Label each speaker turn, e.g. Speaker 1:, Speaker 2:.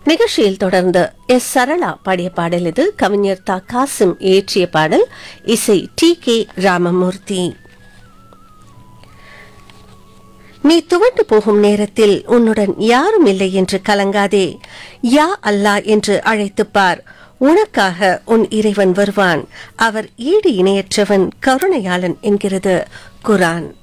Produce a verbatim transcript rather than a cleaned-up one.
Speaker 1: நிகழ்ச்சியில் தொடர்ந்து எஸ் சரளா பாடிய பாடல் இது. கவிஞர் தா காசிம் இயற்றிய பாடல், இசை டி கே ராமமூர்த்தி. நீ துவண்டு போகும் நேரத்தில் உன்னுடன் யாரும் இல்லை என்று கலங்காதே, யா அல்லாஹ் என்று அழைத்துப் பார். உனக்காக உன் இறைவன் வருவான், அவர் ஈடு இணையற்றவன், கருணையாளன் என்கிறது குர்ஆன்.